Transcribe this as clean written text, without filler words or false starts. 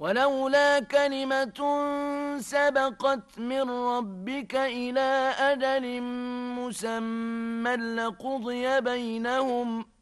ولولا كلمة سبقت من ربك إلى أجل مسمى لقضي بينهم